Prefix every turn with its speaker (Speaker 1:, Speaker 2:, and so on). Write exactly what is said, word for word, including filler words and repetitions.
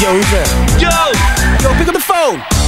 Speaker 1: Yo, who's that?
Speaker 2: Yo!
Speaker 1: Yo, pick up the phone.